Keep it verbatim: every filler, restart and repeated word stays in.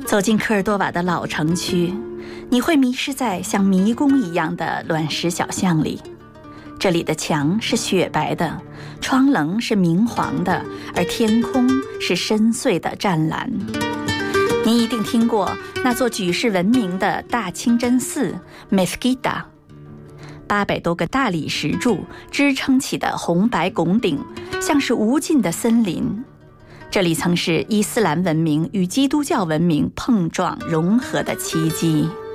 走进科尔多瓦的老城区，你会迷失在像迷宫一样的乱石小巷里。这里的墙是雪白的，窗棱是明黄的，而天空是深邃的湛蓝。你一定听过那座举世闻名的大清真寺 Mesquita， 八百多个大理石柱支撑起的红白拱顶，像是无尽的森林。这里曾是伊斯兰文明与基督教文明碰撞融合的奇迹。